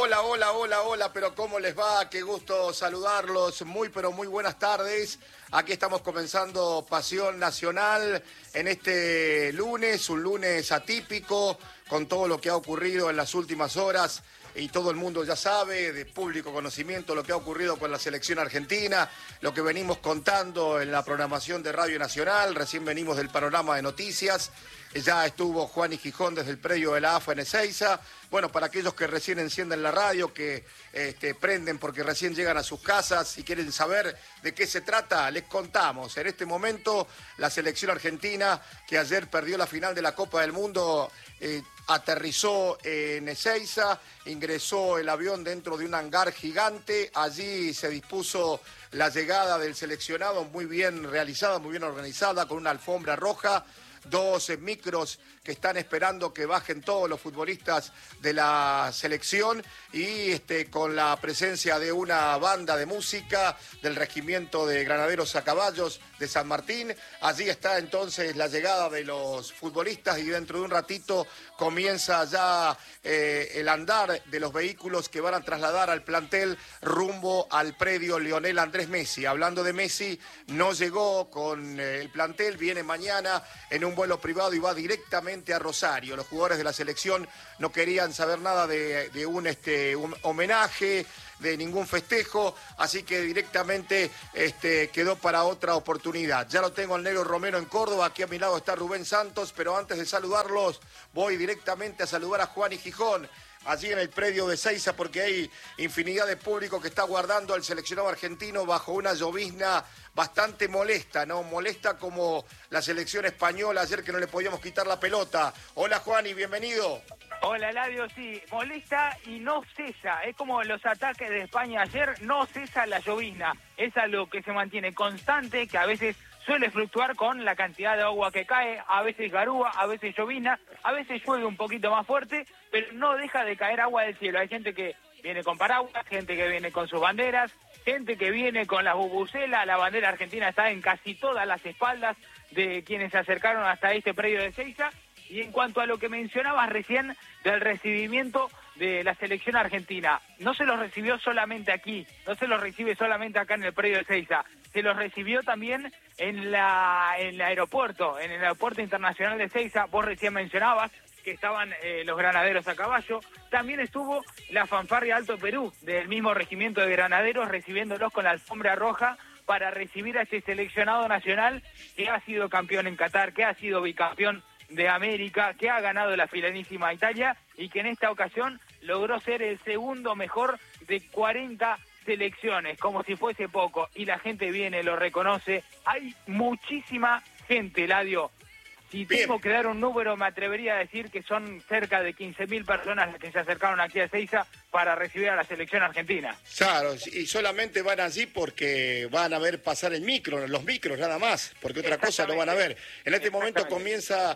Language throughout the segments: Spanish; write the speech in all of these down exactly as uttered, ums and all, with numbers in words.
hola, hola, hola, hola, pero ¿cómo les va? Qué gusto saludarlos, muy pero muy buenas tardes. Aquí estamos comenzando Pasión Nacional en este lunes, un lunes atípico, con todo lo que ha ocurrido en las últimas horas. Y todo el mundo ya sabe, de público conocimiento, lo que ha ocurrido con la selección argentina, lo que venimos contando en la programación de Radio Nacional, recién venimos del panorama de noticias, ya estuvo Juan y Gijón desde el predio de la AFA en Ezeiza. Bueno, para aquellos que recién encienden la radio, que este, prenden porque recién llegan a sus casas y quieren saber de qué se trata, les contamos. En este momento, la selección argentina, que ayer perdió la final de la Copa del Mundo, eh, aterrizó en Ezeiza, ingresó el avión dentro de un hangar gigante, allí se dispuso la llegada del seleccionado, muy bien realizada, muy bien organizada, con una alfombra roja, dos eh, micros que están esperando que bajen todos los futbolistas de la selección y este, con la presencia de una banda de música del Regimiento de Granaderos a Caballos de San Martín. Allí está entonces la llegada de los futbolistas y dentro de un ratito comienza ya eh, el andar de los vehículos que van a trasladar al plantel rumbo al predio Lionel Andrés Messi. Hablando de Messi, no llegó con eh, el plantel, viene mañana en un vuelo privado y va directamente a Rosario. Los jugadores de la selección no querían saber nada de, de un, este, un homenaje, de ningún festejo, así que directamente este, quedó para otra oportunidad. Ya lo tengo al Negro Romero en Córdoba, aquí a mi lado está Rubén Santos, pero antes de saludarlos voy directamente a saludar a Juan y Gijón, allí en el predio de Ezeiza, porque hay infinidad de público que está guardando al seleccionado argentino bajo una llovizna bastante molesta, ¿no? Molesta como la selección española ayer que no le podíamos quitar la pelota. Hola Juan y bienvenido. Hola Eladio, sí, molesta y no cesa, es como los ataques de España ayer, no cesa la llovizna, es algo que se mantiene constante, que a veces suele fluctuar con la cantidad de agua que cae, a veces garúa, a veces llovizna, a veces llueve un poquito más fuerte, pero no deja de caer agua del cielo. Hay gente que viene con paraguas, gente que viene con sus banderas, gente que viene con las bubucelas. La bandera argentina está en casi todas las espaldas de quienes se acercaron hasta este predio de Ezeiza. Y en cuanto a lo que mencionabas recién del recibimiento de la selección argentina, no se los recibió solamente aquí, no se los recibe solamente acá en el predio de Ezeiza, se los recibió también en la en el aeropuerto, en el aeropuerto internacional de Ezeiza. Vos recién mencionabas que estaban eh, los granaderos a caballo, también estuvo la fanfarria Alto Perú del mismo regimiento de granaderos recibiéndolos con la alfombra roja para recibir a este seleccionado nacional que ha sido campeón en Qatar, que ha sido bicampeón de América, que ha ganado la filanísima Italia y que en esta ocasión logró ser el segundo mejor de cuarenta selecciones, como si fuese poco, y la gente viene, lo reconoce. Hay muchísima gente, Eladio. Si Bien. tengo que dar un número, me atrevería a decir que son cerca de quince mil personas las que se acercaron aquí a Ezeiza para recibir a la selección argentina. Claro, y solamente van allí porque van a ver pasar el micro, los micros nada más, porque otra cosa no van a ver. En este momento comienza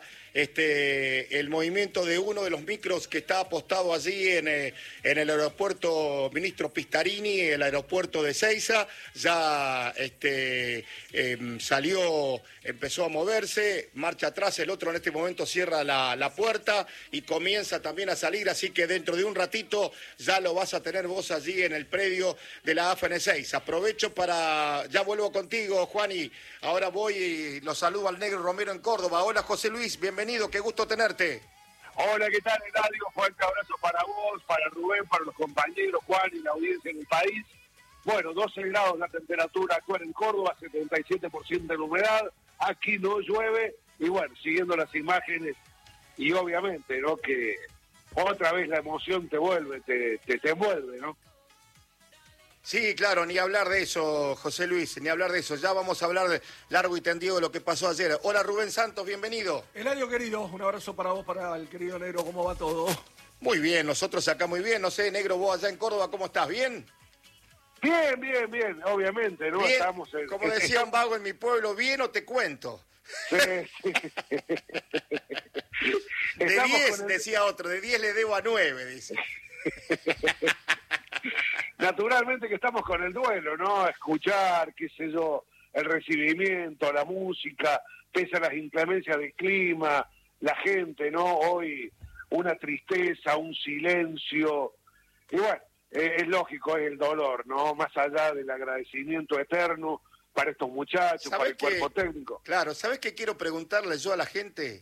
este el movimiento de uno de los micros que está apostado allí en, eh, en el aeropuerto Ministro Pistarini, el aeropuerto de Ezeiza. Ya este, eh, salió, empezó a moverse, marcha atrás, el otro en este momento cierra la, la puerta y comienza también a salir, así que dentro de un ratito ya lo vas a tener vos allí en el predio de la AFA en Ezeiza. Aprovecho para, ya vuelvo contigo, Juan, y ahora voy y lo saludo al Negro Romero en Córdoba. Hola, José Luis, bienvenido, qué gusto tenerte. Hola, ¿qué tal, Eladio? Fuerte abrazo para vos, para Rubén, para los compañeros, Juan y la audiencia en el país. Bueno, doce grados la temperatura actual en Córdoba, setenta y siete por ciento de la humedad, aquí no llueve, y bueno, siguiendo las imágenes, y obviamente, ¿no?, que otra vez la emoción te vuelve, te, te, te envuelve, ¿no? Sí, claro, ni hablar de eso, José Luis, ni hablar de eso. Ya vamos a hablar de largo y tendido de lo que pasó ayer. Hola, Rubén Santos, bienvenido. Eladio, querido, un abrazo para vos, para el querido Negro, ¿cómo va todo? Muy bien, nosotros acá muy bien. No sé, Negro, vos allá en Córdoba, ¿cómo estás? ¿Bien? Bien, bien, bien, obviamente, ¿no? Bien, Estamos en... como decía un vago en mi pueblo, ¿bien o te cuento? Sí, sí. De diez, el... decía otro, de diez le debo a nueve, dice. Naturalmente que estamos con el duelo, ¿no? Escuchar, qué sé yo, el recibimiento, la música, pese a las inclemencias del clima, la gente, ¿no? Hoy una tristeza, un silencio, Y bueno, eh, es lógico, es el dolor, ¿no? Más allá del agradecimiento eterno para estos muchachos, para el que, cuerpo técnico. Claro, ¿sabés qué quiero preguntarle yo a la gente?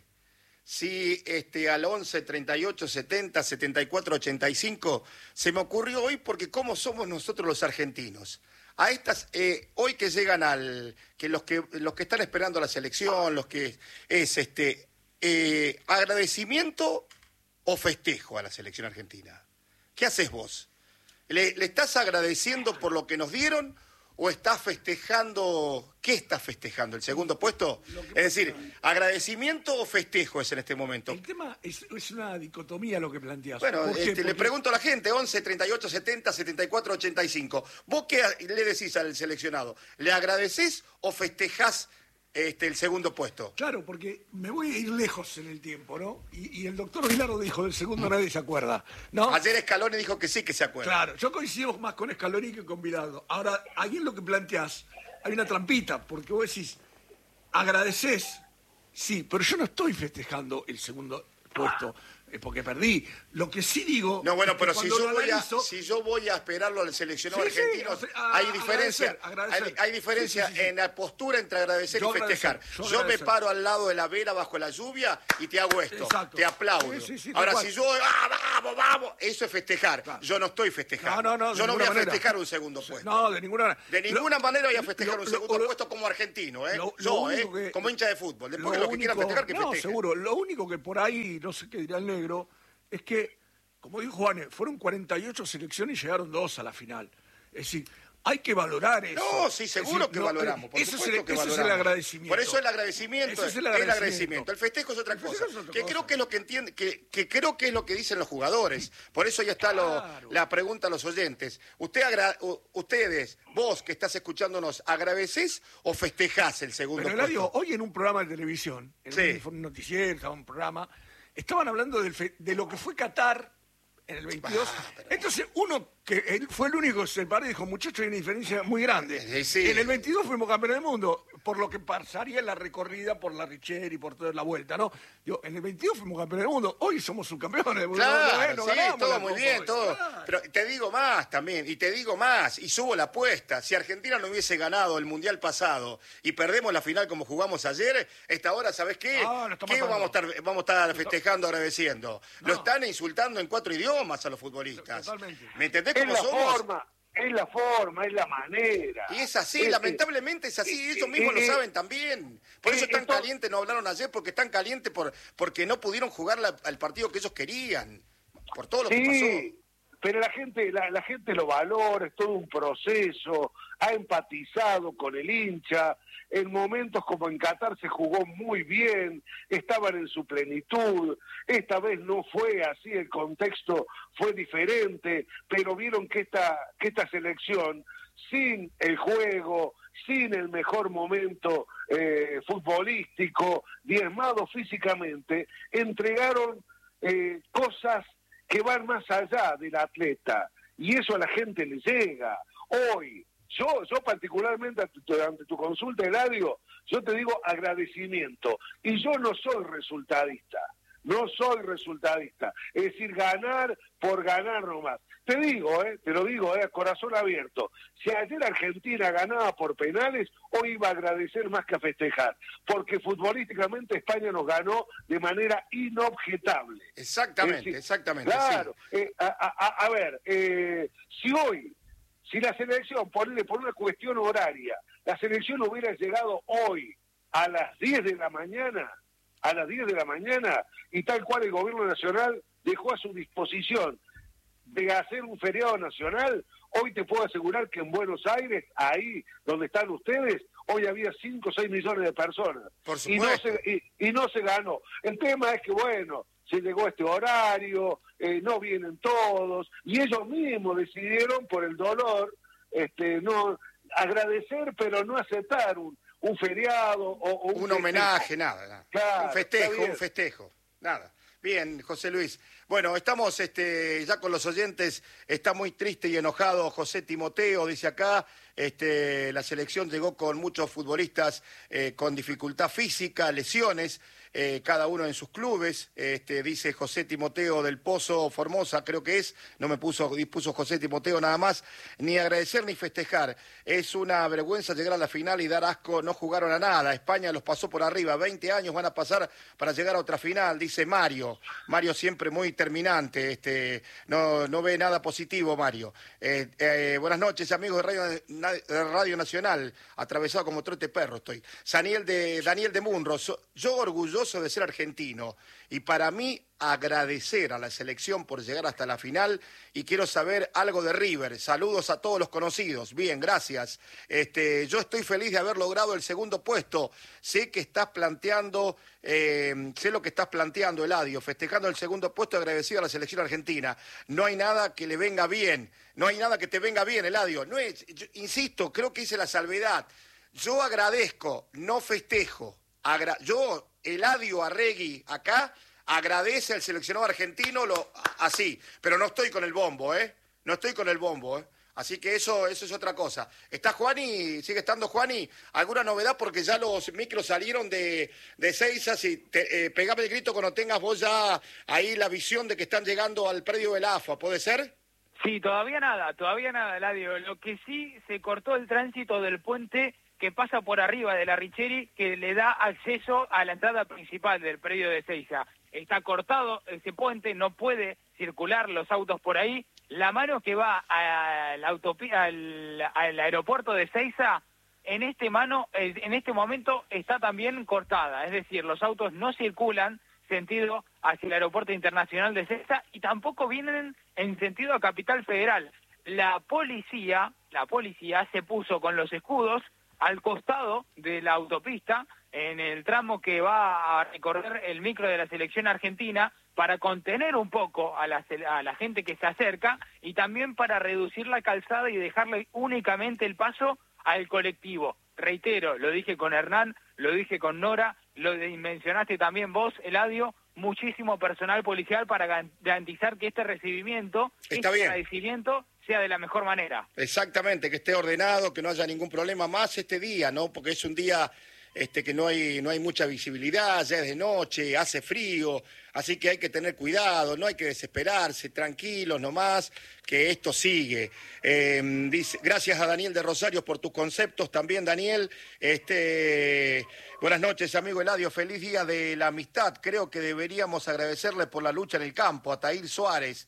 Si este, al once, treinta y ocho, setenta, setenta y cuatro, ochenta y cinco, se me ocurrió hoy porque cómo somos nosotros los argentinos. A estas, eh, hoy que llegan al, que los que los que están esperando la selección, los que es este eh, agradecimiento o festejo a la selección argentina. ¿Qué haces vos? ¿Le, le estás agradeciendo por lo que nos dieron o estás festejando? ¿Qué estás festejando? ¿El segundo puesto? Es decir, ¿agradecimiento o festejo es en este momento? El tema es, es una dicotomía lo que planteas. Bueno, este, Porque... le pregunto a la gente, once, treinta y ocho, setenta, setenta y cuatro, ochenta y cinco. ¿Vos qué le decís al seleccionado? ¿Le agradecés o festejás este, el segundo puesto? Claro, porque me voy a ir lejos en el tiempo, ¿no? Y, y el doctor Bilardo dijo, del segundo nadie se acuerda, ¿no? Ayer Scaloni dijo que sí que se acuerda. Claro, yo coincido más con Scaloni que con Bilardo. Ahora, ahí en lo que planteás hay una trampita, porque vos decís, agradecés, sí, pero yo no estoy festejando el segundo puesto, eh, porque perdí. Lo que sí digo... No, bueno, pero si yo, voy analizo, a, si yo voy a esperarlo al seleccionado sí, sí, argentino, o sea, a, hay diferencia, agradecer, agradecer. Hay, hay diferencia sí, sí, sí, sí. en la postura entre agradecer yo y festejar. Agradecer, yo, yo agradecer. me paro al lado de la vera bajo la lluvia y te hago esto, Exacto. te aplaudo. Sí, sí, sí, Ahora, igual. si yo, ah, vamos, vamos, eso es festejar. Claro. Yo no estoy festejando. No, no, no, yo no voy a manera. festejar un segundo puesto. No, de ninguna manera. De ninguna lo, manera voy a festejar lo, un segundo lo, puesto como argentino, ¿eh? Lo, yo, lo ¿eh? que, como hincha de fútbol. Después lo que los que único, quieran festejar, que no, festejen. seguro. Lo único que por ahí, no sé qué dirá el negro, es que, como dijo Juan, fueron cuarenta y ocho selecciones y llegaron dos a la final. Es decir, hay que valorar eso. No, sí, seguro decir, que no, valoramos. Por eso, es supuesto el, que eso valoramos. es el agradecimiento. Por eso el agradecimiento, Eso es el el agradecimiento. agradecimiento. El festejo es otra El cosa. festejo es otra que cosa. creo que es lo que entiende, que, que creo que es lo que dicen los jugadores. Por eso ya está Claro. lo, la pregunta a los oyentes. Usted agra, ustedes, vos que estás escuchándonos, ¿agradecés o festejás el segundo Pero puesto? Eladio, hoy en un programa de televisión, en Sí. un noticiero, estaba un programa, estaban hablando del fe- de lo que fue Qatar en el veintidós. Ah, pero- Entonces, uno que él fue el único que se paró y dijo, muchachos, hay una diferencia muy grande. Sí, sí. En el veintidós fuimos campeones del mundo, por lo que pasaría la recorrida por la Richeri y por toda la vuelta, ¿no? Digo, en el veintidós fuimos campeones del mundo, hoy somos subcampeones del mundo. Claro, Bueno, sí, ganamos todo la muy Copa bien, hoy. todo. Claro. Pero te digo más también, y te digo más, y subo la apuesta. Si Argentina no hubiese ganado el Mundial pasado y perdemos la final como jugamos ayer, esta hora, ¿sabés qué? Ah, lo estamos ¿Qué vamos a matando. estar, vamos a estar festejando, agradeciendo? No. Lo están insultando en cuatro idiomas a los futbolistas. Totalmente. ¿Me entendés Es cómo la somos? forma, es la forma, es la manera. Y es así, Es- lamentablemente es así, eh, ellos eh, mismos lo eh, saben también. Por eh, eso están entonces- calientes, no hablaron ayer, porque están calientes por, porque no pudieron jugar la- al partido que ellos querían, por todo lo que pasó. Sí, pero la gente, la, la gente lo valora, es todo un proceso, ha empatizado con el hincha, en momentos como en Qatar se jugó muy bien, estaban en su plenitud, esta vez no fue así, el contexto fue diferente, pero vieron que esta, que esta selección, sin el juego, sin el mejor momento eh, futbolístico, diezmado físicamente, entregaron eh, cosas que van más allá del atleta, y eso a la gente le llega. Hoy, yo yo particularmente ante tu, ante tu consulta, Eladio, yo te digo agradecimiento, y yo no soy resultadista, no soy resultadista, es decir, ganar por ganar nomás. Te digo, eh, te lo digo, eh, corazón abierto, si ayer Argentina ganaba por penales, hoy iba a agradecer más que a festejar, porque futbolísticamente España nos ganó de manera inobjetable. Exactamente, Es decir, exactamente. Claro, sí. eh, a, a- a ver, eh, si hoy, si la selección, ponle por una cuestión horaria, la selección hubiera llegado hoy a las diez de la mañana, a las diez de la mañana, y tal cual el gobierno nacional dejó a su disposición de hacer un feriado nacional, hoy te puedo asegurar que en Buenos Aires, ahí donde están ustedes, hoy había cinco o seis millones de personas. Por y no supuesto. se y, y no se ganó. El tema es que, bueno, se llegó a este horario, eh, no vienen todos, y ellos mismos decidieron por el dolor, este, no agradecer, pero no aceptar un, un feriado o, o un, Un homenaje, nada, nada. Claro, un festejo, está bien. un festejo, nada. Bien, José Luis. Bueno, estamos este, ya con los oyentes, está muy triste y enojado José Timoteo, dice acá, este, la selección llegó con muchos futbolistas eh, con dificultad física, lesiones, eh, cada uno en sus clubes, este, dice José Timoteo del Pozo Formosa, creo que es, no me puso, puso José Timoteo nada más, ni agradecer ni festejar, es una vergüenza llegar a la final y dar asco, no jugaron a nada, España los pasó por arriba, veinte años van a pasar para llegar a otra final, dice Mario, Mario siempre muy terminante, este, no, no ve nada positivo Mario. Eh, eh, buenas noches amigos de Radio, de Radio Nacional, atravesado como trote perro estoy. Daniel de, Daniel de Munro, so, yo orgulloso de ser argentino y para mí agradecer a la selección por llegar hasta la final y quiero saber algo de River. Saludos a todos los conocidos. Bien, gracias. Este, yo estoy feliz de haber logrado el segundo puesto. Sé que estás planteando, eh, sé lo que estás planteando, Eladio, festejando el segundo puesto, agradecido a la selección argentina. No hay nada que le venga bien. No hay nada que te venga bien, Eladio. No es, yo, insisto, creo que hice la salvedad. Yo agradezco, no festejo. Agra- yo, Eladio Arregui, acá, agradece al seleccionado argentino lo, así, pero no estoy con el bombo, ¿eh? No estoy con el bombo, ¿eh? Así que eso, eso es otra cosa. ¿Está Juani? ¿Sigue estando Juani? ¿Alguna novedad? Porque ya los micros salieron de, de Seiza. Si te, eh, pegame el grito cuando tengas vos ya ahí la visión de que están llegando al predio del A F A, ¿puede ser? Sí, todavía nada, todavía nada, Eladio. Lo que sí, se cortó el tránsito del puente que pasa por arriba de la Richeri, que le da acceso a la entrada principal del predio de Seiza. Está cortado ese puente, no puede circular los autos por ahí. La mano que va al, autopi- al, al aeropuerto de Seiza, en este, mano, en este momento está también cortada. Es decir, los autos no circulan sentido hacia el aeropuerto internacional de Seiza y tampoco vienen en sentido a Capital Federal. La policía, la policía se puso con los escudos al costado de la autopista, en el tramo que va a recorrer el micro de la selección argentina, para contener un poco a la, a la gente que se acerca y también para reducir la calzada y dejarle únicamente el paso al colectivo. Reitero, lo dije con Hernán, lo dije con Nora, lo mencionaste también vos, Eladio, muchísimo personal policial para garantizar que este recibimiento, Está este bien. agradecimiento sea de la mejor manera. Exactamente, que esté ordenado, que no haya ningún problema más este día, ¿no? Porque es un día este, que no hay, no hay mucha visibilidad, ya es de noche, hace frío, así que hay que tener cuidado, no hay que desesperarse, tranquilos nomás, que esto sigue. Eh, dice, gracias a Daniel de Rosario por tus conceptos, también Daniel. Este, buenas noches, amigo Eladio, feliz día de la amistad. Creo que deberíamos agradecerle por la lucha en el campo, a Tair Suárez,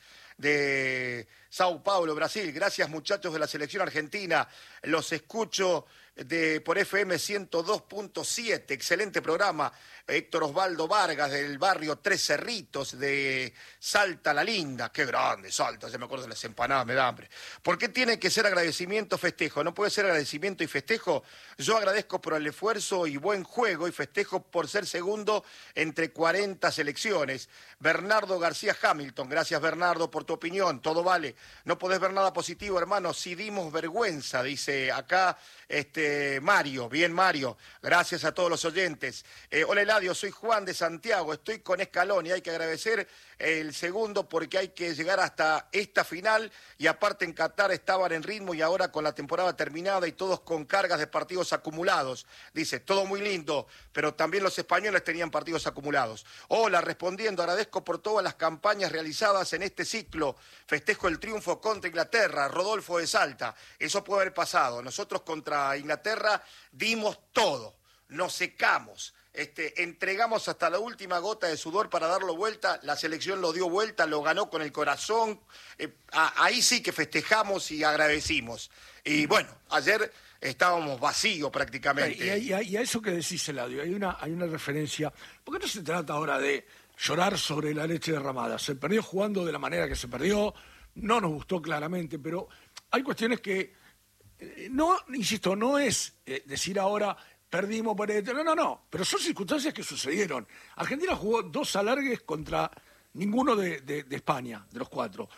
de Sao Paulo, Brasil. Gracias, muchachos de la selección argentina. Los escucho de por F M ciento dos punto siete. Excelente programa. Héctor Osvaldo Vargas, del barrio Tres Cerritos, de Salta la Linda. Qué grande, Salta. Ya me acuerdo de las empanadas, me da hambre. ¿Por qué tiene que ser agradecimiento, festejo? ¿No puede ser agradecimiento y festejo? Yo agradezco por el esfuerzo y buen juego y festejo por ser segundo entre cuarenta selecciones. Bernardo García Hamilton. Gracias, Bernardo, por tu opinión. Todo vale. No podés ver nada positivo, hermano. Si dimos vergüenza, dice acá este Mario. Bien, Mario. Gracias a todos los oyentes. Eh, hola, Eladio. Soy Juan de Santiago. Estoy con Scaloni. Hay que agradecer el segundo porque hay que llegar hasta esta final. Y aparte en Qatar estaban en ritmo y ahora con la temporada terminada y todos con cargas de partidos acumulados. Dice, todo muy lindo, pero también los españoles tenían partidos acumulados. Hola, respondiendo, agradezco por todas las campañas realizadas en este ciclo. Festejo el triunfo contra Inglaterra, Rodolfo de Salta. Eso puede haber pasado. Nosotros contra Inglaterra dimos todo, nos secamos, este, entregamos hasta la última gota de sudor para darlo vuelta, la selección lo dio vuelta, lo ganó con el corazón, eh, a, ahí sí que festejamos y agradecimos. Y bueno, ayer estábamos vacíos prácticamente. Y a, y a- y a eso que decís, Eladio, hay una, hay una referencia, porque no se trata ahora de llorar sobre la leche derramada. Se perdió jugando de la manera que se perdió, no nos gustó claramente, pero hay cuestiones que, eh, no, insisto, no es eh, decir ahora perdimos por esto, no, no, no, pero son circunstancias que sucedieron. Argentina jugó dos alargues contra ninguno de, de- de España, de los cuatro.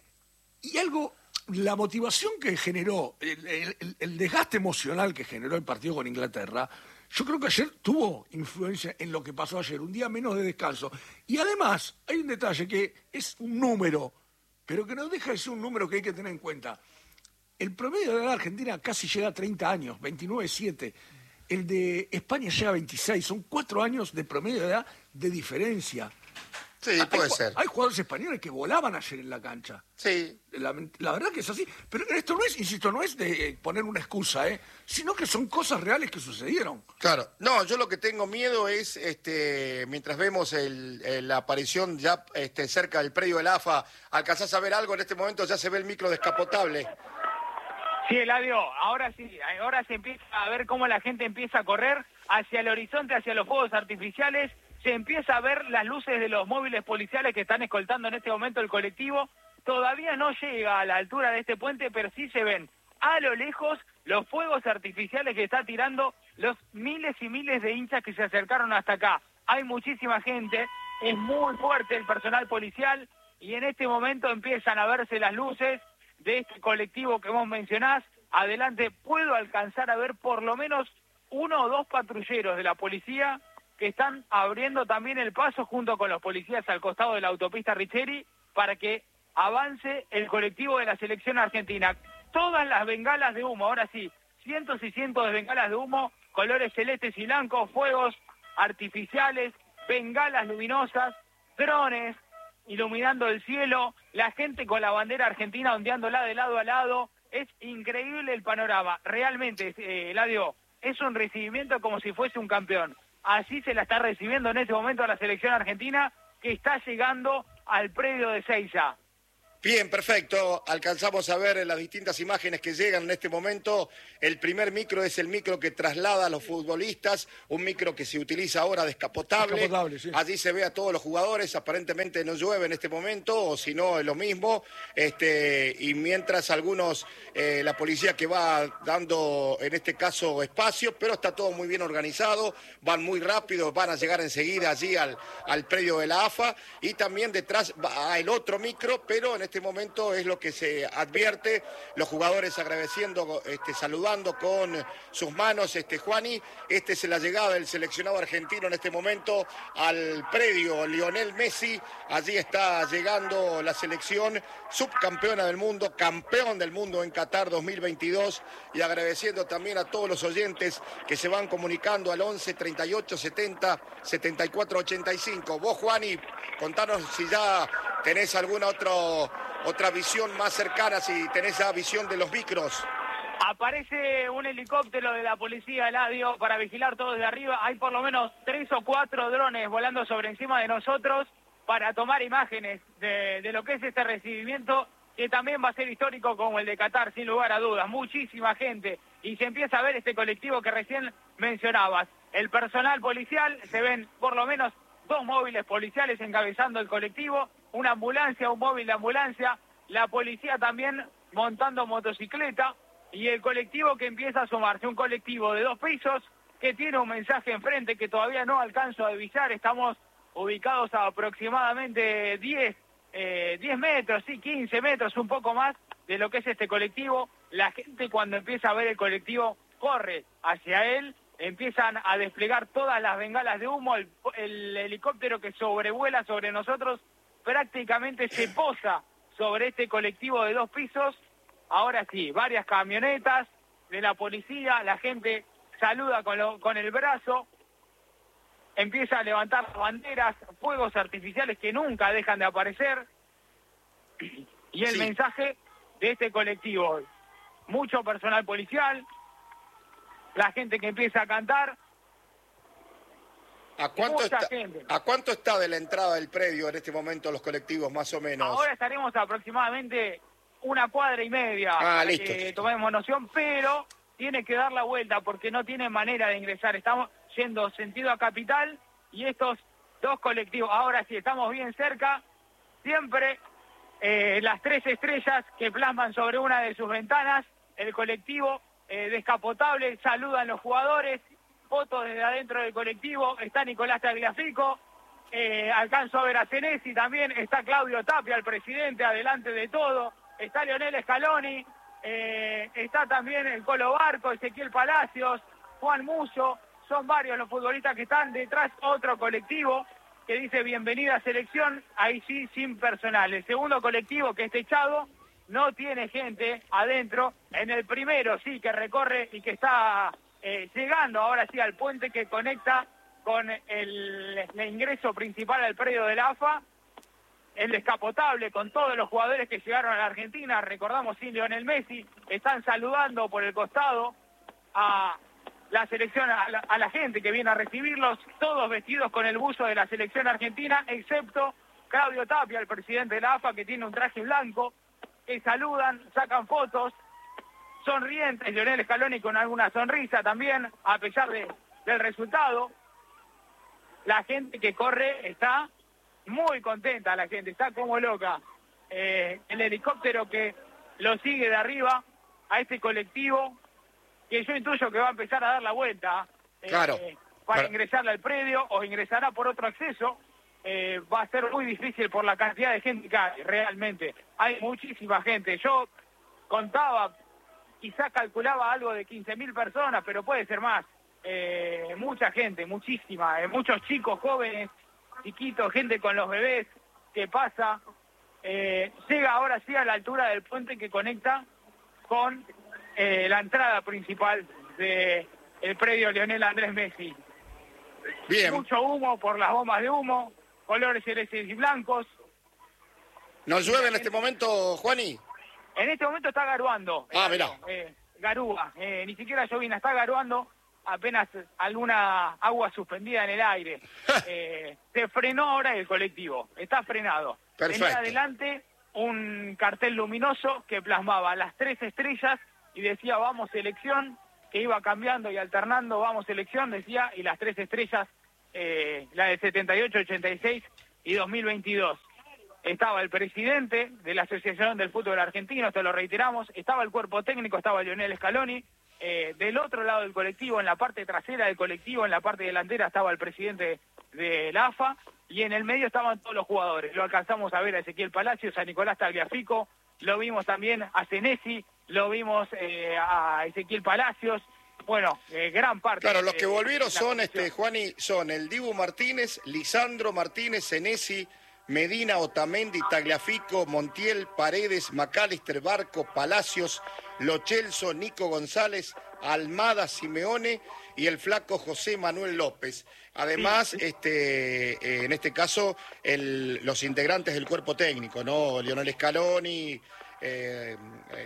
Y algo, la motivación que generó, el, el- el desgaste emocional que generó el partido con Inglaterra, yo creo que ayer tuvo influencia en lo que pasó ayer, un día menos de descanso. Y además, hay un detalle que es un número, pero que no deja de ser un número que hay que tener en cuenta. El promedio de edad de Argentina casi llega a treinta años, veintinueve siete. El de España llega a veintiséis, son cuatro años de promedio de edad de diferencia. Sí, hay, puede ser. Hay jugadores españoles que volaban ayer en la cancha. Sí. La, la verdad que es así. Pero esto no es, insisto, no es de poner una excusa, ¿eh? Sino que son cosas reales que sucedieron. Claro. No, yo lo que tengo miedo es, este, mientras vemos el, el, la aparición ya este, cerca del predio del A F A, ¿alcanzás a ver algo? En este momento ya se ve el micro descapotable. Sí, Eladio, ahora sí, ahora se empieza a ver cómo la gente empieza a correr hacia el horizonte, hacia los fuegos artificiales. Se empieza a ver las luces de los móviles policiales que están escoltando en este momento el colectivo. Todavía no llega a la altura de este puente, pero sí se ven a lo lejos los fuegos artificiales que está tirando los miles y miles de hinchas que se acercaron hasta acá. Hay muchísima gente, es muy fuerte el personal policial y en este momento empiezan a verse las luces de este colectivo que vos mencionás. Adelante puedo alcanzar a ver por lo menos uno o dos patrulleros de la policía que están abriendo también el paso junto con los policías al costado de la autopista Richeri para que avance el colectivo de la selección argentina. Todas las bengalas de humo, ahora sí, cientos y cientos de bengalas de humo, colores celestes y blancos, fuegos artificiales, bengalas luminosas, drones iluminando el cielo, la gente con la bandera argentina ondeándola de lado a lado. Es increíble el panorama, realmente, eh, Eladio, es un recibimiento como si fuese un campeón. Así se la está recibiendo en este momento a la selección argentina que está llegando al predio de Seiza. Bien, perfecto. Alcanzamos a ver las distintas imágenes que llegan en este momento. El primer micro es el micro que traslada a los futbolistas, un micro que se utiliza ahora descapotable. Descapotable, sí. Allí se ve a todos los jugadores, aparentemente no llueve en este momento, o si no es lo mismo. Este, y mientras algunos, eh, la policía que va dando en este caso espacio, pero está todo muy bien organizado, van muy rápido, van a llegar enseguida allí al, al predio de la A F A, y también detrás va el otro micro, pero en este momento es lo que se advierte, los jugadores agradeciendo, este, saludando con sus manos, este Juani, este es la llegada del seleccionado argentino en este momento al predio Lionel Messi, allí está llegando la selección subcampeona del mundo, campeón del mundo en Qatar dos mil veintidós, y agradeciendo también a todos los oyentes que se van comunicando al once, treinta y ocho, setenta, setenta y cuatro, ochenta y cinco. Vos, Juani, contanos si ya tenés alguna otro, otra visión más cercana, si tenés la visión de los micros. Aparece un helicóptero de la policía, Eladio, para vigilar todo desde arriba. Hay por lo menos tres o cuatro drones volando sobre encima de nosotros para tomar imágenes de, de lo que es este recibimiento, que también va a ser histórico como el de Qatar, sin lugar a dudas. Muchísima gente. Y se empieza a ver este colectivo que recién mencionabas. El personal policial, se ven por lo menos dos móviles policiales encabezando el colectivo, una ambulancia, un móvil de ambulancia, la policía también montando motocicleta y el colectivo que empieza a sumarse, un colectivo de dos pisos que tiene un mensaje enfrente que todavía no alcanzo a divisar. Estamos ubicados a aproximadamente diez, eh, diez metros, sí, quince metros, un poco más de lo que es este colectivo. La gente cuando empieza a ver el colectivo corre hacia él, empiezan a desplegar todas las bengalas de humo, el, el helicóptero que sobrevuela sobre nosotros prácticamente se posa sobre este colectivo de dos pisos. Ahora sí, varias camionetas de la policía, la gente saluda con, lo, con el brazo, empieza a levantar banderas, fuegos artificiales que nunca dejan de aparecer, y el Sí. mensaje de este colectivo, mucho personal policial, la gente que empieza a cantar. ¿A cuánto, Mucha está, gente. ¿A cuánto está de la entrada del predio en este momento los colectivos, más o menos? Ahora estaremos aproximadamente una cuadra y media Ah, para listo. que tomemos noción, pero tiene que dar la vuelta porque no tiene manera de ingresar. Estamos yendo sentido a Capital y estos dos colectivos, ahora sí, estamos bien cerca, siempre eh, las tres estrellas que plasman sobre una de sus ventanas, el colectivo eh, descapotable, saludan los jugadores, fotos desde adentro del colectivo, está Nicolás Tagliafico, eh, alcanzo a ver a Senesi también, está Claudio Tapia, el presidente, adelante de todo, está Lionel Scaloni, eh, está también el Colo Barco, Ezequiel Palacios, Juan Muso, son varios los futbolistas que están detrás, otro colectivo que dice bienvenida selección, ahí sí sin personal. El segundo colectivo que está echado no tiene gente adentro, en el primero sí que recorre y que está eh, llegando ahora sí al puente que conecta con el, el ingreso principal al predio de la A F A, el descapotable con todos los jugadores que llegaron a la Argentina, recordamos sin Lionel Messi, están saludando por el costado a la selección, a la, a la gente que viene a recibirlos, todos vestidos con el buzo de la selección argentina, excepto Claudio Tapia, el presidente de la A F A, que tiene un traje blanco, que saludan, sacan fotos, sonrientes, Lionel Scaloni con alguna sonrisa también, a pesar de, del resultado. La gente que corre está muy contenta, la gente está como loca. Eh, el helicóptero que lo sigue de arriba a este colectivo, que yo intuyo que va a empezar a dar la vuelta eh, claro. para Claro. ingresarle al predio, o ingresará por otro acceso. Eh, va a ser muy difícil por la cantidad de gente que hay, realmente. Hay muchísima gente. Yo contaba, quizá calculaba algo de quince mil personas, pero puede ser más. Eh, mucha gente, muchísima. Eh, muchos chicos, jóvenes, chiquitos, gente con los bebés que pasa. Eh, llega ahora sí a la altura del puente que conecta con eh, la entrada principal del predio Lionel Andrés Messi. Bien. Mucho humo por las bombas de humo, colores celestes y blancos. ¿Nos llueve en este momento, Juani? En este momento está garuando. Ah, eh, mirá. eh, garúa, eh, ni siquiera llovina, está garuando, apenas alguna agua suspendida en el aire. eh, se frenó ahora el colectivo, está frenado. Perfecto. Venía adelante un cartel luminoso que plasmaba las tres estrellas y decía vamos selección, que iba cambiando y alternando vamos selección, decía, y las tres estrellas, eh, la de setenta y ocho, ochenta y seis y dos mil veintidós. Estaba el presidente de la Asociación del Fútbol Argentino, te lo reiteramos, estaba el cuerpo técnico, estaba Lionel Scaloni, eh, del otro lado del colectivo, en la parte trasera del colectivo, en la parte delantera estaba el presidente de la A F A, y en el medio estaban todos los jugadores. Lo alcanzamos a ver a Ezequiel Palacios, a Nicolás Tagliafico, lo vimos también a Senesi, lo vimos eh, a Ezequiel Palacios, bueno, eh, gran parte. Claro, los de- que volvieron de la son, selección. este, Juani, son el Dibu Martínez, Lisandro Martínez, Senesi, Medina, Otamendi, Tagliafico, Montiel, Paredes, Macalister, Barco, Palacios, Lo Celso, Nico González, Almada, Simeone y el flaco José Manuel López. Además, este, eh, en este caso, el- los integrantes del cuerpo técnico, ¿no? Lionel Scaloni, eh,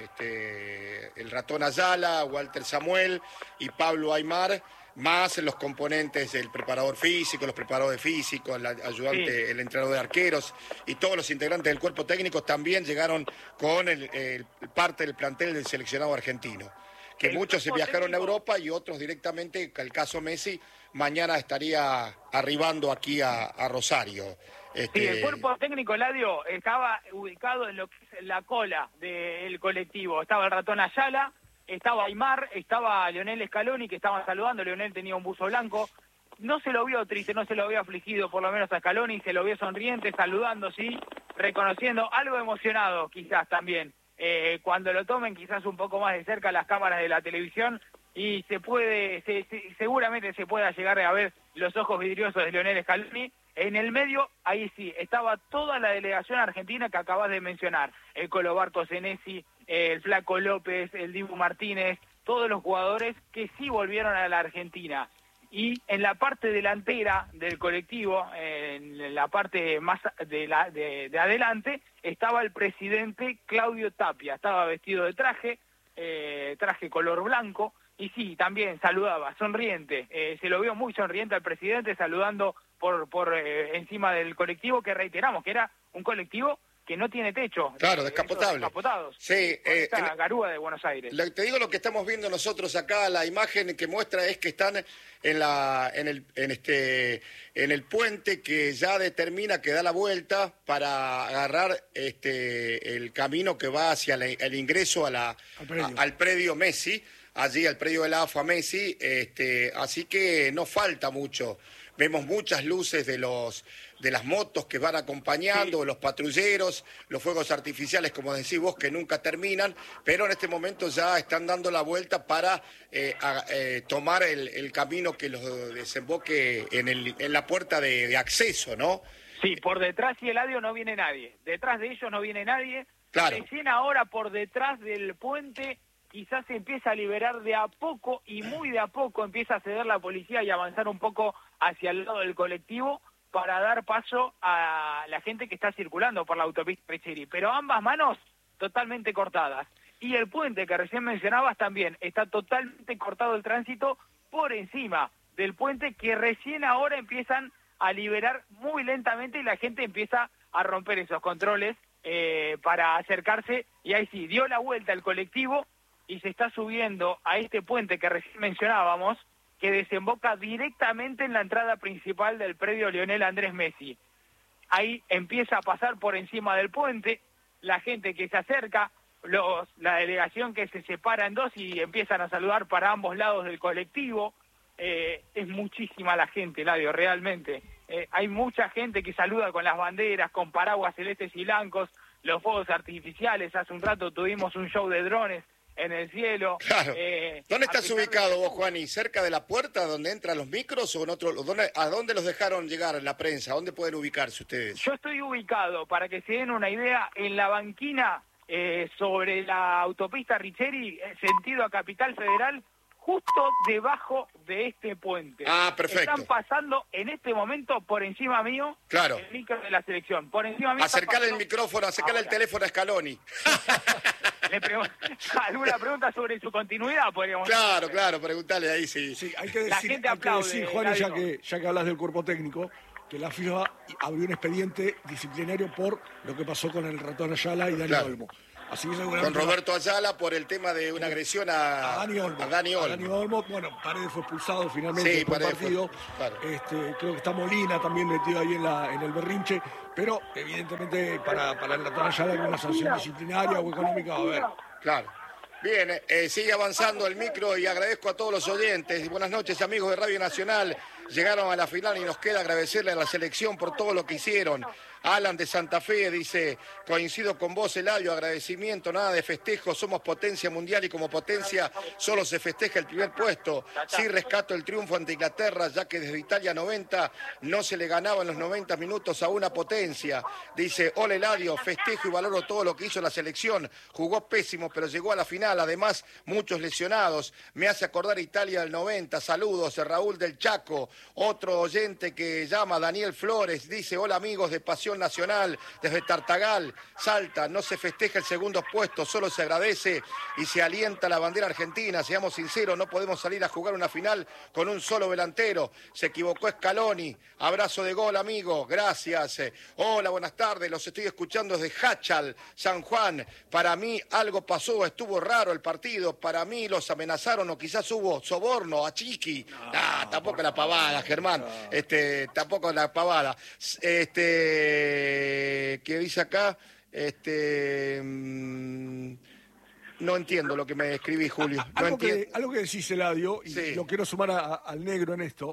este, el ratón Ayala, Walter Samuel y Pablo Aymar, más los componentes del preparador físico, los preparadores físicos, el ayudante, Sí. el entrenador de arqueros y todos los integrantes del cuerpo técnico también llegaron con el, el- parte del plantel del seleccionado argentino. Que El muchos se cuerpo viajaron a técnico- Europa y otros directamente, que el caso Messi, mañana estaría arribando aquí a, a Rosario. Sí, Este, el cuerpo técnico, Eladio, estaba ubicado en lo que es la cola del colectivo. Estaba el ratón Ayala, estaba Aymar, estaba Lionel Scaloni, que estaban saludando. Lionel tenía un buzo blanco. No se lo vio triste, no se lo vio afligido, por lo menos a Scaloni, se lo vio sonriente, saludando, sí, reconociendo, algo emocionado quizás también. Eh, cuando lo tomen quizás un poco más de cerca las cámaras de la televisión y se puede, se, se- seguramente se pueda llegar a ver los ojos vidriosos de Lionel Scaloni. En el medio, ahí sí, estaba toda la delegación argentina que acabas de mencionar. El Colo Barco Senesi, el Flaco López, el Dibu Martínez, todos los jugadores que sí volvieron a la Argentina. Y en la parte delantera del colectivo, en la parte más de, la, de, de adelante, estaba el presidente Claudio Tapia. Estaba vestido de traje, eh, traje color blanco, y sí, también saludaba, sonriente. Eh, se lo vio muy sonriente al presidente, saludando por, por eh, encima del colectivo, que reiteramos que era un colectivo que no tiene techo. Claro, Eh, descapotable. esos descapotados. Sí, Con eh, esta en- garúa de Buenos Aires. Lo- te digo lo que estamos viendo nosotros acá, la imagen que muestra es que están en la en el en este en el puente que ya determina que da la vuelta para agarrar este el camino que va hacia la- el ingreso a la Al predio. a- al predio Messi, allí al predio de la A F A Messi, este, así que no falta mucho. Vemos muchas luces de los de las motos que van acompañando, Sí. los patrulleros, los fuegos artificiales, como decís vos, que nunca terminan, pero en este momento ya están dando la vuelta para eh, a- eh, tomar el, el camino que los desemboque en, el, en la puerta de, de acceso, ¿no? Sí, por detrás y Eladio no viene nadie. Detrás de ellos no viene nadie. Claro. Recién ahora por detrás del puente quizás se empieza a liberar de a poco y muy de a poco empieza a ceder la policía y avanzar un poco hacia el lado del colectivo para dar paso a la gente que está circulando por la autopista Richeri. Pero ambas manos totalmente cortadas. Y el puente que recién mencionabas también está totalmente cortado el tránsito por encima del puente que recién ahora empiezan a liberar muy lentamente y la gente empieza a romper esos controles eh, para acercarse y ahí sí, dio la vuelta el colectivo y se está subiendo a este puente que recién mencionábamos que desemboca directamente en la entrada principal del predio Lionel Andrés Messi. Ahí empieza a pasar por encima del puente la gente que se acerca, los, la delegación que se separa en dos y empiezan a saludar para ambos lados del colectivo. Eh, es muchísima la gente, Ladio, realmente. Eh, hay mucha gente que saluda con las banderas, con paraguas celestes y blancos, los fuegos artificiales. Hace un rato tuvimos un show de drones en el cielo. Claro. Eh, ¿Dónde estás ubicado de... vos, Juani? ¿Cerca de la puerta donde entran los micros o en otro? ¿Dónde, ¿A dónde los dejaron llegar la prensa? ¿A dónde pueden ubicarse ustedes? Yo estoy ubicado, para que se den una idea, en la banquina eh, sobre la autopista Richeri, sentido a Capital Federal, justo debajo de este puente. Ah, perfecto. Están pasando en este momento por encima mío claro. el micro de la selección. Por encima mío. Acercarle el micrófono, acercarle el teléfono a Scaloni. Le pregun- ¿Alguna pregunta sobre su continuidad? Podríamos Claro, hacer. claro, preguntarle ahí, sí. Sí, hay que La decir, gente hay que aplaude, decir, Juan, ya Eladio. que, ya que hablas del cuerpo técnico, que la FIFA abrió un expediente disciplinario por lo que pasó con el ratón Ayala y Dani Claro. Olmo. Así que Con seguramente Roberto Ayala por el tema de una agresión a, a Dani Olmo. a Dani Olmo. A Dani Olmo. Bueno, Paredes fue expulsado finalmente Sí, por el Paredes fue- partido. claro. Este, creo que está Molina también metido ahí en, la, en el berrinche. Pero evidentemente para, para el ratón Ayala hay una sanción disciplinaria o económica. A ver. Claro. Bien, eh, sigue avanzando el micro y agradezco a todos los oyentes. Buenas noches, amigos de Radio Nacional. Llegaron a la final y nos queda agradecerle a la selección por todo lo que hicieron. Alan de Santa Fe dice, coincido con vos, Eladio, agradecimiento, nada de festejo, somos potencia mundial y como potencia solo se festeja el primer puesto. Sí rescato el triunfo ante Inglaterra, ya que desde Italia noventa no se le ganaba en los noventa minutos a una potencia. Dice, hola Eladio, festejo y valoro todo lo que hizo la selección. Jugó pésimo, pero llegó a la final, además muchos lesionados. Me hace acordar Italia del noventa, saludos, Raúl del Chaco. Otro oyente que llama, Daniel Flores, dice, hola amigos de Pasión Nacional, desde Tartagal, Salta, no se festeja el segundo puesto, solo se agradece y se alienta la bandera argentina. Seamos sinceros, no podemos salir a jugar una final con un solo delantero. Se equivocó Scaloni. Abrazo de gol, amigo. Gracias. Hola, buenas tardes. Los estoy escuchando desde Hachal, San Juan. Para mí algo pasó, estuvo raro el partido. Para mí los amenazaron o quizás hubo soborno a Chiqui. No, ah, tampoco la pavada, Germán. Este, tampoco la pavada. Este que dice acá, este mmm, no entiendo lo que me escribí, Julio. No algo, entiendo. que, algo que decís, Eladio, y Sí. lo quiero sumar a- a- al negro en esto.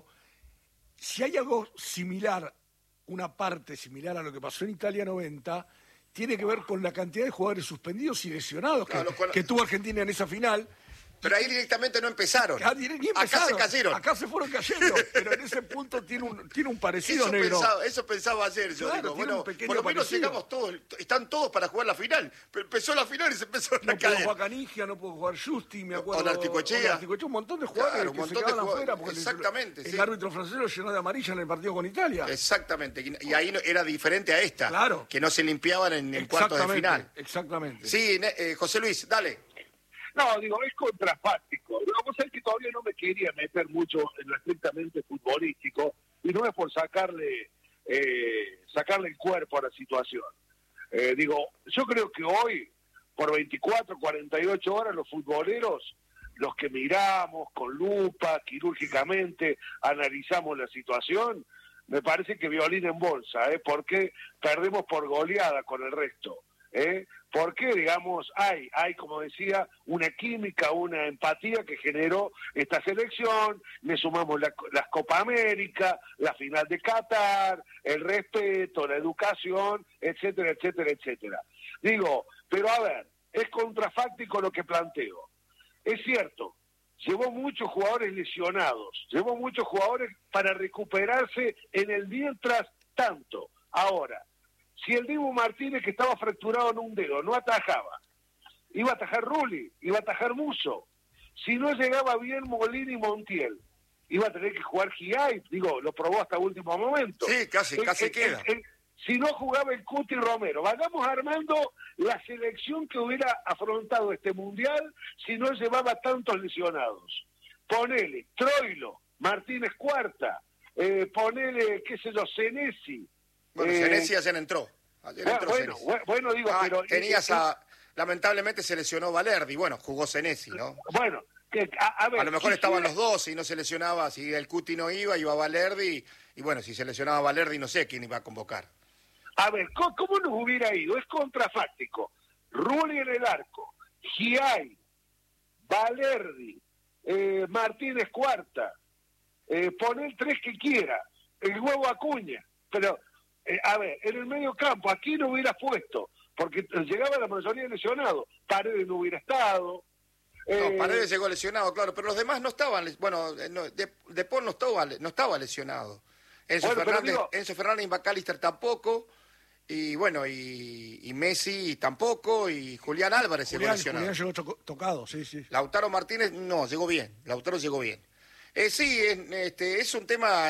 Si hay algo similar, una parte similar a lo que pasó en Italia noventa, tiene que ver con la cantidad de jugadores suspendidos y lesionados Claro, que, con- que tuvo Argentina en esa final. Pero ahí directamente no empezaron. Acá, ni Acá empezaron. se cayeron. Acá se fueron cayendo, pero en ese punto tiene un, tiene un parecido, Eso negro. pensaba, eso pensaba ayer, yo Claro, digo, tiene bueno, un pequeño por lo menos parecido. llegamos todos, están todos para jugar la final. Pero empezó la final y se empezó a No pudo caer. jugar Canigia, no pudo jugar Justi, me acuerdo. Onarticoechea. Onarticoechea, un montón de jugadores Claro, un que montón se de quedaron jugadores. afuera porque el- Exactamente, el, sí. árbitro francés lo llenó de amarilla en el partido con Italia. Exactamente, y ahí no- era diferente a esta, Claro. que no se limpiaban en el cuarto de Exactamente, final. Exactamente. Sí, ne- eh, José Luis, dale. No, digo, es contrafáctico. No, vos sabés que todavía no me quería meter mucho en lo estrictamente futbolístico y no es por sacarle eh, sacarle el cuerpo a la situación. Eh, digo, yo creo que hoy, por veinticuatro, cuarenta y ocho horas, los futboleros, los que miramos con lupa, quirúrgicamente, analizamos la situación, me parece que violín en bolsa, ¿eh? Porque perdemos por goleada con el resto. ¿Eh? Porque, digamos, hay, hay, como decía, una química, una empatía que generó esta selección, le sumamos la, las Copa América, la final de Qatar, el respeto, la educación, etcétera, etcétera, etcétera. Digo, pero a ver, es contrafáctico lo que planteo. Es cierto, llevó muchos jugadores lesionados, llevó muchos jugadores para recuperarse en el mientras tanto. Ahora, si el Dibu Martínez, que estaba fracturado en un dedo, no atajaba, iba a atajar Rulli, iba a atajar Musso. Si no llegaba bien Molina y Montiel, iba a tener que jugar Giai, digo, lo probó hasta último momento. Sí, casi, el, casi el, queda. El, el, si no jugaba el Cuti Romero, vayamos armando la selección que hubiera afrontado este Mundial si no llevaba tantos lesionados. Ponele Troilo, Martínez Cuarta, eh, ponele, qué sé yo, Senesi. Bueno, eh, Senesi ayer entró. Ayer entró bueno, Senesi. bueno, bueno, digo, Ah, pero... tenías eh, a... Lamentablemente se lesionó Valerdi, bueno, jugó Senesi, ¿no? Bueno, que, a, a ver... A lo mejor quisiera... estaban los dos y no se lesionaba, si el Cuti no iba, iba Valerdi, y bueno, si se lesionaba Valerdi, no sé quién iba a convocar. A ver, ¿cómo, cómo nos hubiera ido? Es contrafáctico. Rulli en el arco, Giai, Valerdi, eh, Martínez Cuarta, eh, poner tres que quiera, el huevo Acuña, pero, eh, a ver, en el medio campo, aquí no hubiera puesto, porque llegaba la mayoría lesionados, Paredes no hubiera estado. No, eh, Paredes llegó lesionado, claro, pero los demás no estaban, les- bueno, eh, no, de, de Paul no estaba, no estaba lesionado. Enzo Bueno, pero Fernández, digo- Enzo Fernández y McAllister tampoco, y bueno, y, y Messi tampoco, y Julián Álvarez llegó Julián, lesionado. Julián llegó toco- tocado, sí, sí. Lautaro Martínez, no, llegó bien, Lautaro llegó bien. Eh, sí, es, este, es un tema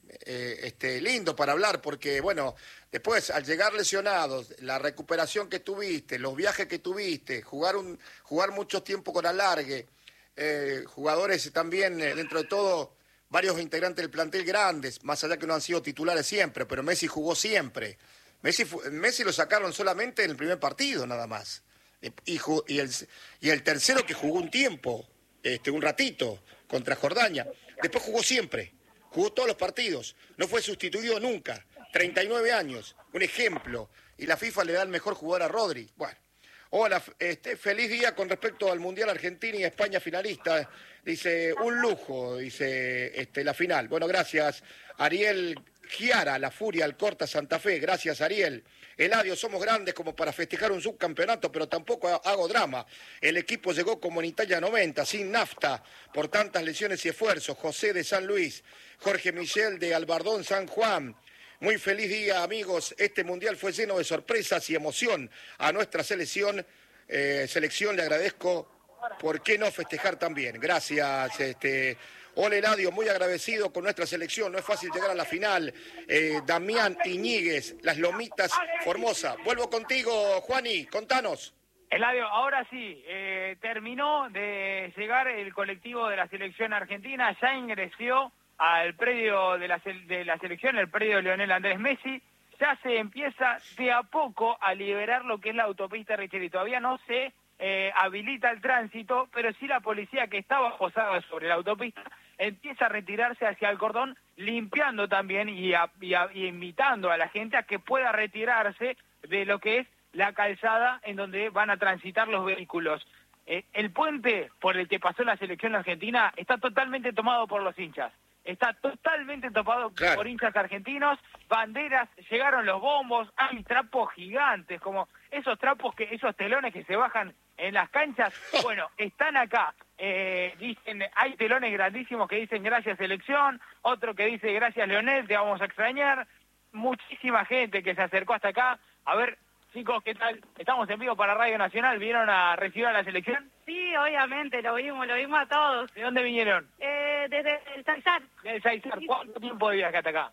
eh, este, lindo para hablar, porque bueno, después al llegar lesionados, la recuperación que tuviste, los viajes que tuviste, jugar, un, jugar mucho tiempo con alargue, eh, jugadores también, eh, dentro de todo, varios integrantes del plantel grandes, más allá que no han sido titulares siempre, pero Messi jugó siempre. Messi, fu- Messi lo sacaron solamente en el primer partido, nada más. Eh, Y, ju- y, el, y el tercero que jugó un tiempo, este, un ratito, contra Jordania. Después jugó siempre, jugó todos los partidos, no fue sustituido nunca. treinta y nueve años, un ejemplo. Y la FIFA le da el mejor jugador a Rodri. Bueno. Hola, este, feliz día con respecto al Mundial Argentina y España finalista. Dice, un lujo, dice este, la final. Bueno, gracias, Ariel Giara, La Furia, Alcorta, Santa Fe. Gracias, Ariel. Eladio, somos grandes como para festejar un subcampeonato, pero tampoco hago drama. El equipo llegó como en Italia noventa, sin nafta, por tantas lesiones y esfuerzos. José de San Luis, Jorge Michel de Albardón, San Juan. Muy feliz día, amigos. Este Mundial fue lleno de sorpresas y emoción. A nuestra selección, eh, selección le agradezco. ¿Por qué no festejar también? Gracias, este... Hola, Eladio, muy agradecido con nuestra selección. No es fácil llegar a la final. Eh, Damián Iñiguez, Las Lomitas, Formosa. Vuelvo contigo, Juani, contanos. Eladio, ahora sí, eh, terminó de llegar el colectivo de la selección argentina, ya ingresó al predio de la, de la selección, el predio de Lionel Andrés Messi. Ya se empieza de a poco a liberar lo que es la autopista Richeri. Todavía no se eh, habilita el tránsito, pero sí la policía que estaba posada sobre la autopista empieza a retirarse hacia el cordón, limpiando también y, a, y, a, y invitando a la gente a que pueda retirarse de lo que es la calzada en donde van a transitar los vehículos. Eh, el puente por el que pasó la selección argentina está totalmente tomado por los hinchas. Está totalmente topado Claro. por hinchas argentinos, banderas, llegaron los bombos, hay trapos gigantes, como esos trapos, que esos telones que se bajan en las canchas, bueno, están acá. Eh, dicen, hay telones grandísimos que dicen gracias selección, otro que dice gracias Leonel, te vamos a extrañar. Muchísima gente que se acercó hasta acá. A ver, chicos, ¿qué tal? Estamos en vivo para Radio Nacional, ¿vieron a recibir a la selección? Sí, obviamente, lo vimos, lo vimos a todos. ¿De dónde vinieron? Eh, desde el Saizar. Del Saizar. ¿Cuánto tiempo de viaje hasta acá?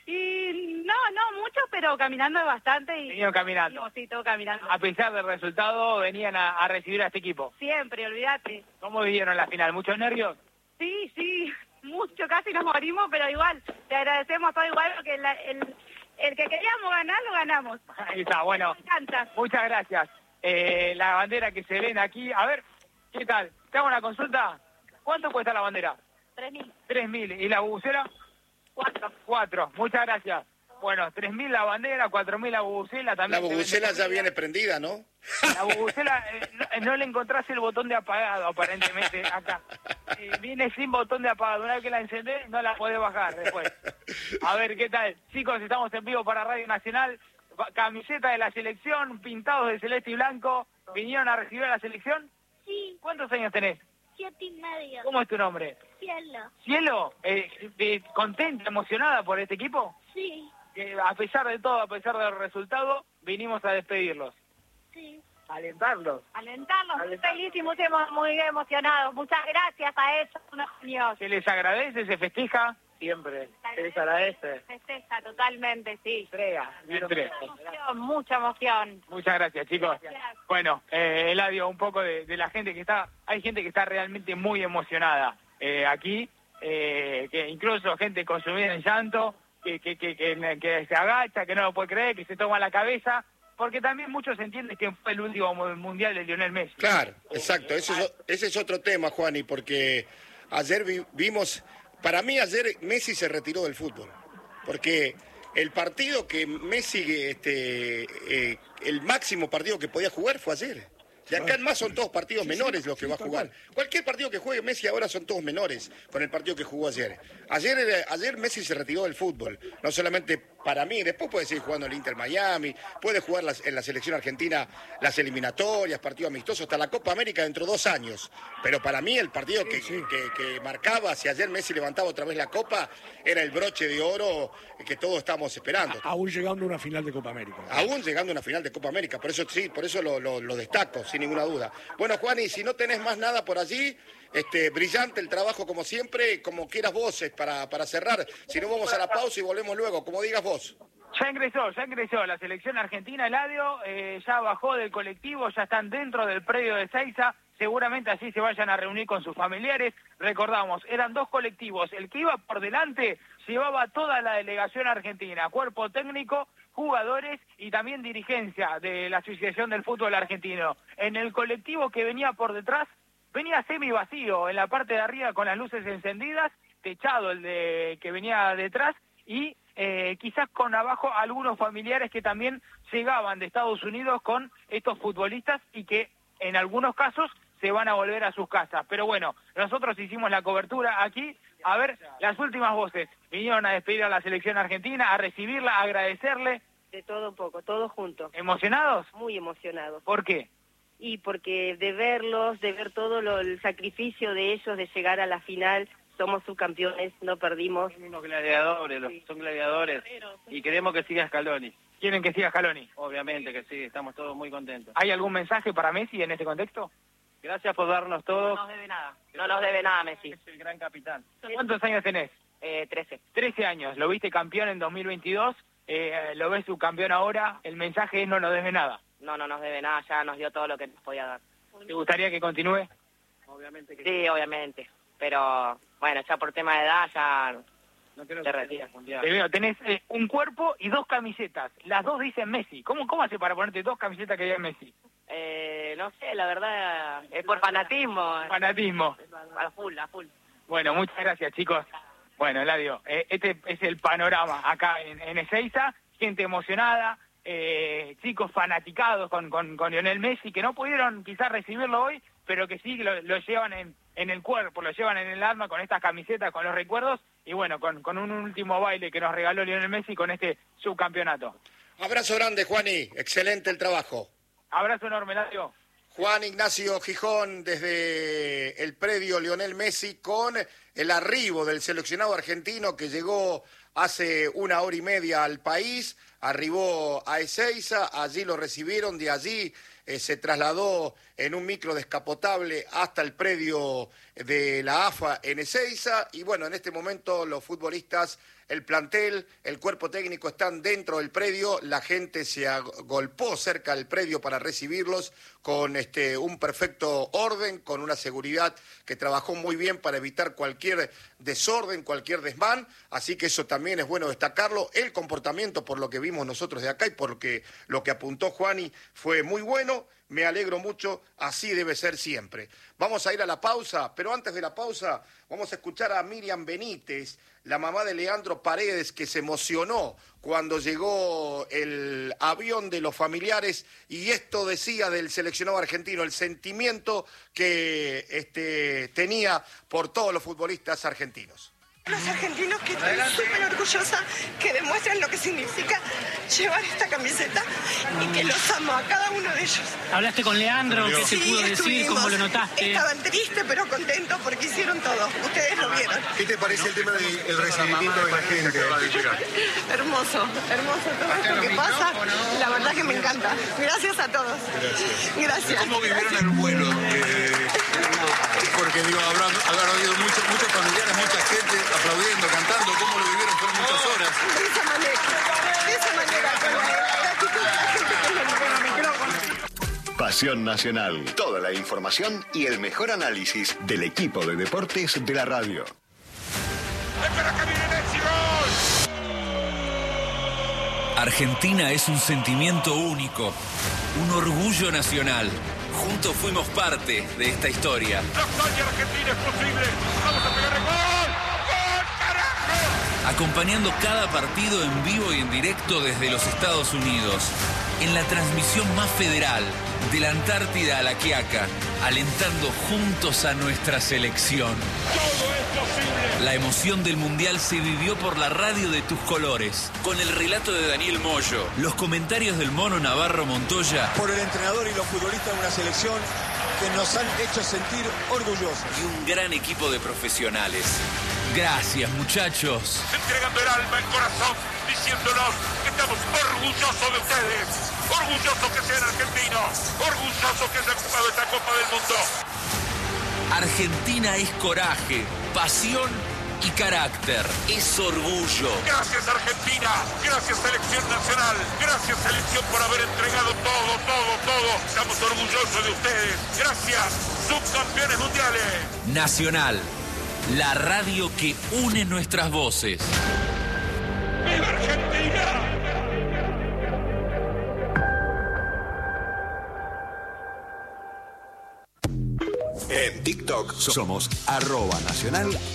Y no, no mucho, pero caminando bastante. Y Vinieron caminando. Sí, todo caminando. A pesar del resultado, venían a, a recibir a este equipo. Siempre, olvídate. ¿Cómo vivieron la final? ¿Muchos nervios? Sí, sí, mucho, casi nos morimos, pero igual, te agradecemos todo igual porque la- el, el que queríamos ganar, lo ganamos. Ahí está, bueno. Me encanta. Muchas gracias. Eh, la bandera que se ven aquí. A ver, ¿qué tal? ¿Te hago una consulta? ¿Cuánto cuesta la bandera? Tres mil, Tres mil. ¿Y la bubucela? cuatro. Cuatro. Muchas gracias. Bueno, tres mil la bandera, cuatro mil la bubucela. La También se vende bubucela ya comida. viene prendida, ¿no? La bubucela, eh, no, no le encontrás el botón de apagado, aparentemente, acá. Eh, viene sin botón de apagado. Una vez que la encendés, no la podés bajar después. A ver, ¿qué tal? Chicos, estamos en vivo para Radio Nacional. Va- Camiseta de la selección, pintados de celeste y blanco. ¿Vinieron a recibir a la selección? Sí, ¿Cuántos años tenés? siete y medio. ¿Cómo es tu nombre? Cielo. Cielo, eh, eh, ¿contenta, emocionada por este equipo? Sí, Eh, a pesar de todo, a pesar del resultado, vinimos a despedirlos. sí. Alentarlos. Alentarlos, muy felices y muy, emo- muy emocionados. Muchas gracias a ellos, unos genios. Se les agradece, se festeja. Siempre. Se les agradece. Festeja totalmente, sí. Entrega. Entrega. Emoción, mucha emoción. Muchas gracias, chicos. Gracias. Bueno, eh, Eladio, un poco de, de la gente que está... Hay gente que está realmente muy emocionada eh, aquí, eh, que incluso gente consumida en llanto, que, que, que, que, que se agacha, que no lo puede creer, que se toma la cabeza, porque también muchos entienden que fue el último mundial de Lionel Messi. Claro, exacto. Ese es, ese es otro tema, Juani, porque ayer vi- vimos... Para mí ayer Messi se retiró del fútbol, porque el partido que Messi, este, eh, el máximo partido que podía jugar fue ayer. De acá en más son todos partidos menores los que va a jugar. Cualquier partido que juegue Messi ahora son todos menores con el partido que jugó ayer. Ayer, era- ayer Messi se retiró del fútbol, no solamente para mí, después puede seguir jugando en el Inter Miami, puede jugar las- en la selección argentina las eliminatorias, partidos amistosos, hasta la Copa América dentro de dos años. Pero para mí el partido que, que, que marcaba, si ayer Messi levantaba otra vez la Copa, era el broche de oro que todos estamos esperando. Aún llegando a una final de Copa América. Aún llegando a una final de Copa América, por eso sí, por eso lo, lo, lo destaco, sin ninguna duda. Bueno, Juani, si no tenés más nada por allí, este, brillante el trabajo como siempre, como quieras vos, eh, para, para cerrar. Si no, vamos a la pausa y volvemos luego, como digas vos. Ya ingresó, ya ingresó la selección argentina, Eladio, eh, ya bajó del colectivo, ya están dentro del predio de Ezeiza, seguramente así se vayan a reunir con sus familiares. Recordamos, eran dos colectivos, el que iba por delante llevaba toda la delegación argentina, cuerpo técnico, jugadores y también dirigencia de la Asociación del Fútbol Argentino. En el colectivo que venía por detrás, venía semi vacío, en la parte de arriba con las luces encendidas, techado el de que venía detrás y eh, quizás con abajo algunos familiares que también llegaban de Estados Unidos con estos futbolistas y que en algunos casos se van a volver a sus casas. Pero bueno, nosotros hicimos la cobertura aquí. A ver, las últimas voces vinieron a despedir a la selección argentina, a recibirla, a agradecerle. De todo un poco, todos juntos. ¿Emocionados? Muy emocionados. ¿Por qué? Y porque de verlos, de ver todo lo, el sacrificio de ellos de llegar a la final, somos subcampeones, no perdimos. Son unos gladiadores, los, son gladiadores y queremos que siga Scaloni. ¿Quieren que siga Scaloni? Obviamente que sí, estamos todos muy contentos. ¿Hay algún mensaje para Messi en este contexto? Gracias por darnos todo. No nos debe nada, no nos debe nada Messi. Es el gran capitán. ¿Cuántos años tenés? Eh, trece. trece años. Lo viste campeón en dos mil veintidós, eh, lo ves subcampeón ahora. El mensaje es no nos debe nada. No, no nos debe nada, ya nos dio todo lo que nos podía dar. ¿Te gustaría que continúe? Obviamente que Sí, obviamente, pero bueno, ya por tema de edad ya no quiero se que retira. mundial. Te veo, tenés eh, un cuerpo y dos camisetas. Las dos dicen Messi. ¿Cómo, cómo hace para ponerte dos camisetas que digan Messi? Eh, no sé, la verdad es por fanatismo. Fanatismo. A full, a full. Bueno, muchas gracias, chicos. Bueno, Eladio, eh, este es el panorama acá en, en Ezeiza. Gente emocionada, eh, chicos fanaticados con, con, con Lionel Messi, que no pudieron quizás recibirlo hoy, pero que sí lo, lo llevan en, en el cuerpo, lo llevan en el alma con estas camisetas, con los recuerdos, y bueno, con, con un último baile que nos regaló Lionel Messi con este subcampeonato. Abrazo grande, Juani. Excelente el trabajo. Abrazo enorme, Eladio. Juan Ignacio Gijón desde el predio Lionel Messi con el arribo del seleccionado argentino que llegó hace una hora y media al país, arribó a Ezeiza, allí lo recibieron, de allí eh, se trasladó en un micro descapotable hasta el predio de la A F A en Ezeiza y bueno, en este momento los futbolistas, el plantel, el cuerpo técnico están dentro del predio, la gente se agolpó cerca del predio para recibirlos con este, un perfecto orden, con una seguridad que trabajó muy bien para evitar cualquier desorden, cualquier desmán, así que eso también es bueno destacarlo. El comportamiento, por lo que vimos nosotros de acá y por lo que apuntó Juani, fue muy bueno. Me alegro mucho, así debe ser siempre. Vamos a ir a la pausa, pero antes de la pausa vamos a escuchar a Miriam Benítez, la mamá de Leandro Paredes, que se emocionó cuando llegó el avión de los familiares y esto decía del seleccionado argentino, el sentimiento que este, tenía por todos los futbolistas argentinos. Los argentinos que estoy súper orgullosa, que demuestran lo que significa llevar esta camiseta y que los amo a cada uno de ellos. ¿Hablaste con Leandro? ¿Qué Sí, te pudo decir? estuvimos. ¿Cómo lo notaste? Estaban tristes pero contentos porque hicieron todo. Ustedes lo vieron. ¿Qué te parece el tema del recibimiento de la gente? Hermoso, hermoso todo esto que pasa. La verdad que me encanta. Gracias a todos. Gracias. Gracias. ¿Cómo vivieron el vuelo? Eh, porque digo, habrá, habrá habido muchos, muchos familiares, mucha gente aplaudiendo, cantando. ¿Cómo lo vivieron? Fueron muchas horas. De esa manera, de esa manera, con la gratitud de la gente que me entrega micrófono. Pasión Nacional. Toda la información y el mejor análisis del equipo de deportes de la radio. Argentina es un sentimiento único, un orgullo nacional. Juntos fuimos parte de esta historia. La hazaña argentina es posible. Vamos a pegar el gol. ¡Gol, carajo! Acompañando cada partido en vivo y en directo desde los Estados Unidos. En la transmisión más federal, de la Antártida a la Quiaca, alentando juntos a nuestra selección. Todo es posible. La emoción del Mundial se vivió por la radio de tus colores, con el relato de Daniel Moyo, los comentarios del Mono Navarro Montoya, por el entrenador y los futbolistas de una selección que nos han hecho sentir orgullosos. Y un gran equipo de profesionales. Gracias, muchachos. Entregando el alma, el corazón, diciéndonos que estamos orgullosos de ustedes. Orgullosos que sean argentinos. Orgullosos que hayan jugado esta Copa del Mundo. Argentina es coraje, pasión y carácter. Es orgullo. Gracias, Argentina. Gracias, Selección Nacional. Gracias, Selección, por haber entregado todo, todo, todo. Estamos orgullosos de ustedes. Gracias, subcampeones mundiales. Nacional, la radio que une nuestras voces. ¡Viva Argentina! En TikTok somos arroba nacional